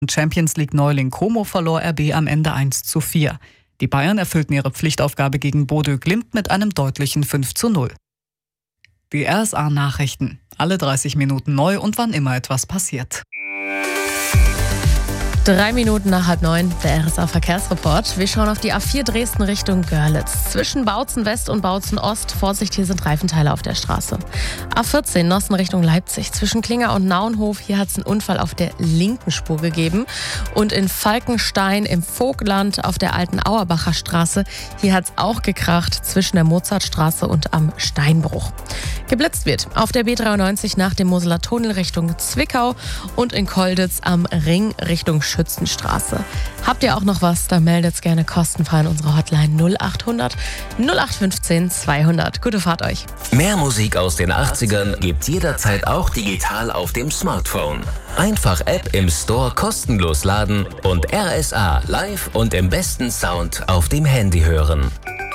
Champions League-Neuling Como verlor RB am Ende 1:4. Die Bayern erfüllten ihre Pflichtaufgabe gegen Bodø Glimt mit einem deutlichen 5:0. Die RSA-Nachrichten. Alle 30 Minuten neu und wann immer etwas passiert. 3 Minuten nach 8:30, der RSA-Verkehrsreport. Wir schauen auf die A4 Dresden Richtung Görlitz. Zwischen Bautzen West und Bautzen Ost, Vorsicht, hier sind Reifenteile auf der Straße. A14 Nossen Richtung Leipzig. Zwischen Klinger und Naunhof, hier hat es einen Unfall auf der linken Spur gegeben. Und in Falkenstein im Vogtland auf der alten Auerbacher Straße, hier hat es auch gekracht zwischen der Mozartstraße und am Steinbruch. Geblitzt wird auf der B93 nach dem Moseler Tunnel Richtung Zwickau und in Kolditz am Ring Richtung Schützenstraße. Habt ihr auch noch was, dann meldet's gerne kostenfrei in unserer Hotline 0800 0815 200. Gute Fahrt euch. Mehr Musik aus den 80ern gibt's jederzeit auch digital auf dem Smartphone. Einfach App im Store kostenlos laden und RSA live und im besten Sound auf dem Handy hören.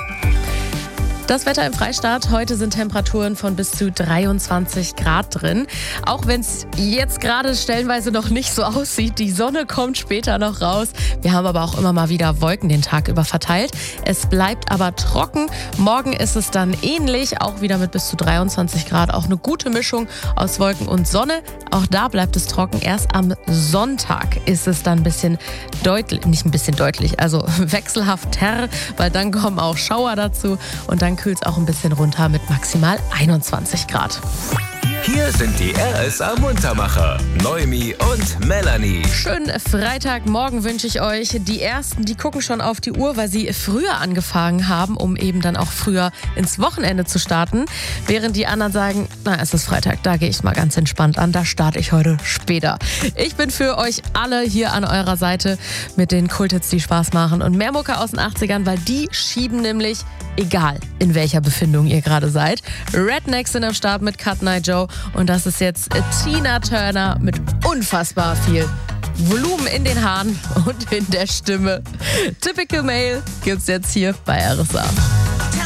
Das Wetter im Freistaat. Heute sind Temperaturen von bis zu 23 Grad drin. Auch wenn es jetzt gerade stellenweise noch nicht so aussieht. Die Sonne kommt später noch raus. Wir haben aber auch immer mal wieder Wolken den Tag über verteilt. Es bleibt aber trocken. Morgen ist es dann ähnlich. Auch wieder mit bis zu 23 Grad. Auch eine gute Mischung aus Wolken und Sonne. Auch da bleibt es trocken. Erst am Sonntag ist es dann ein bisschen deutlich, nicht ein bisschen deutlich, also wechselhafter, weil dann kommen auch Schauer dazu und dann kühlt es auch ein bisschen runter mit maximal 21 Grad. Hier sind die RSA Muntermacher, Noemi und Melanie. Schönen Freitagmorgen wünsche ich euch. Die Ersten, die gucken schon auf die Uhr, weil sie früher angefangen haben, um eben dann auch früher ins Wochenende zu starten. Während die anderen sagen, na, es ist Freitag, da gehe ich mal ganz entspannt an, da starte ich heute später. Ich bin für euch alle hier an eurer Seite mit den Kulthits, die Spaß machen und mehr Mucke aus den 80ern, weil die schieben nämlich, egal in welcher Befindung ihr gerade seid. Rednecks sind am Start mit Cut Night Joe und das ist jetzt Tina Turner mit unfassbar viel Volumen in den Haaren und in der Stimme. Typical Male gibt's jetzt hier bei RSA.